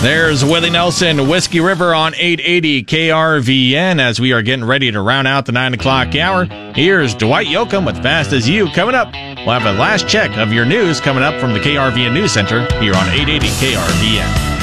There's Willie Nelson, Whiskey River on 880 KRVN as we are getting ready to round out the 9 o'clock hour. Here's Dwight Yoakam with Fast As You. Coming up, we'll have a last check of your news coming up from the KRVN News Center here on 880 KRVN.